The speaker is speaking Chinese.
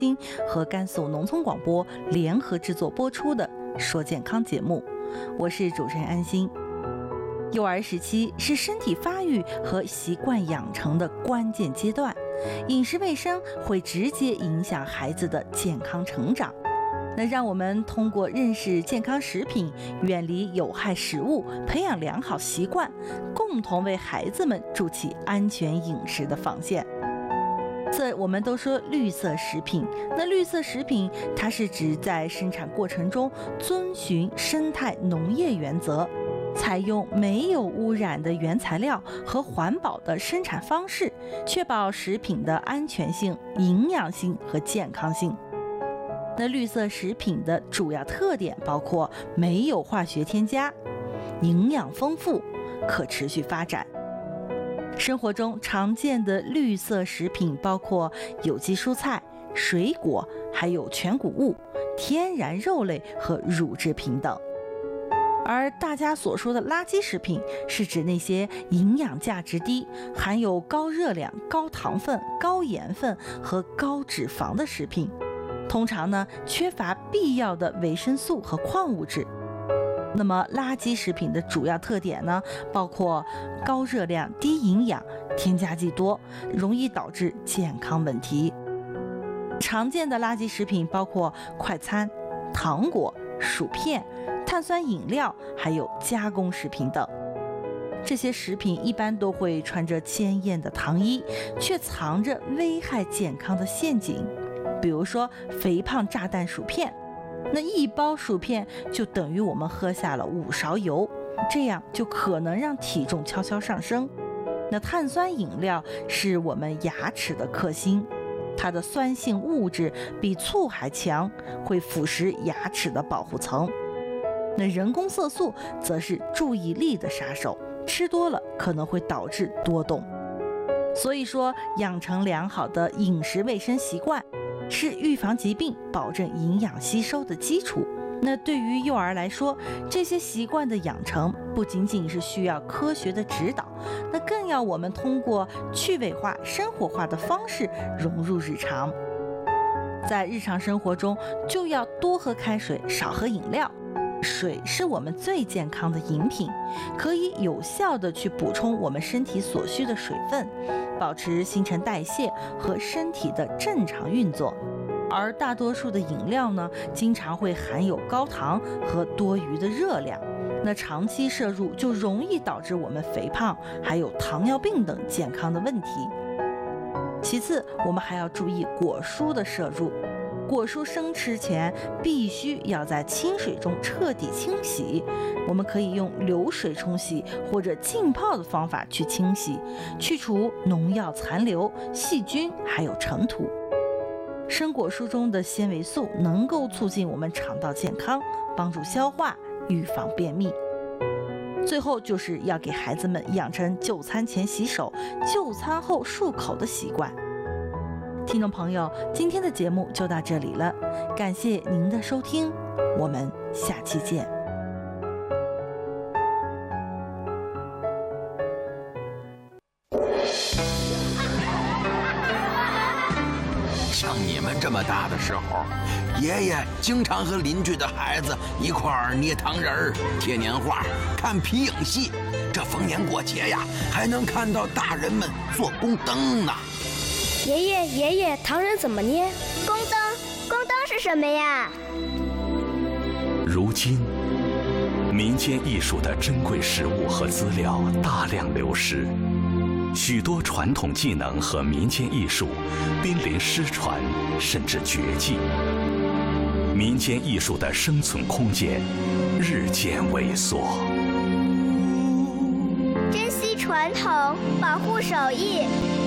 和甘肃农村广播联合制作播出的说健康节目，我是主持人安心。幼儿时期是身体发育和习惯养成的关键阶段，饮食卫生会直接影响孩子的健康成长。那让我们通过认识健康食品，远离有害食物，培养良好习惯，共同为孩子们筑起安全饮食的防线。我们都说绿色食品，那绿色食品它是指在生产过程中遵循生态农业原则，采用没有污染的原材料和环保的生产方式，确保食品的安全性、营养性和健康性。那绿色食品的主要特点包括没有化学添加、营养丰富、可持续发展。生活中常见的绿色食品包括有机蔬菜、水果，还有全谷物、天然肉类和乳制品等。而大家所说的垃圾食品是指那些营养价值低、含有高热量、高糖分、高盐分和高脂肪的食品，通常呢缺乏必要的维生素和矿物质。那么垃圾食品的主要特点呢，包括高热量、低营养、添加剂多，容易导致健康问题。常见的垃圾食品包括快餐、糖果、薯片、碳酸饮料，还有加工食品等。这些食品一般都会穿着鲜艳的糖衣，却藏着危害健康的陷阱。比如说肥胖炸弹薯片，那一包薯片就等于我们喝下了5勺油，这样就可能让体重悄悄上升。那碳酸饮料是我们牙齿的克星，它的酸性物质比醋还强，会腐蚀牙齿的保护层。那人工色素则是注意力的杀手，吃多了可能会导致多动。所以说，养成良好的饮食卫生习惯是预防疾病、保证营养吸收的基础。那对于幼儿来说，这些习惯的养成不仅仅是需要科学的指导，那更要我们通过趣味化、生活化的方式融入日常。在日常生活中，就要多喝开水，少喝饮料。水是我们最健康的饮品，可以有效地去补充我们身体所需的水分，保持新陈代谢和身体的正常运作。而大多数的饮料呢，经常会含有高糖和多余的热量，那长期摄入就容易导致我们肥胖，还有糖尿病等健康的问题。其次，我们还要注意果蔬的摄入。果蔬生吃前必须要在清水中彻底清洗，我们可以用流水冲洗或者浸泡的方法去清洗，去除农药残留、细菌还有尘土。生果蔬中的纤维素能够促进我们肠道健康，帮助消化，预防便秘。最后就是要给孩子们养成就餐前洗手、就餐后漱口的习惯。听众朋友，今天的节目就到这里了，感谢您的收听，我们下期见。 像你们这么大的时候，爷爷经常和邻居的孩子一块儿捏糖人儿、贴年画、看皮影戏。这逢年过节呀，还能看到大人们做宫灯呢。 爷爷，糖人怎么捏？ 宫灯是什么呀？ 如今，民间艺术的珍贵实物和资料大量流失，许多传统技能和民间艺术濒临失传，甚至绝迹。民间艺术的生存空间日渐萎缩。 珍惜传统，保护手艺。